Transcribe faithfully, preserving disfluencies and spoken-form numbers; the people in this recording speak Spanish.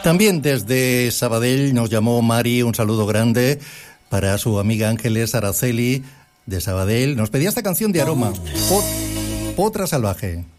También desde Sabadell nos llamó Mari, un saludo grande para su amiga Ángeles Araceli de Sabadell. Nos pedía esta canción de Aroma, Pot- Potra Salvaje.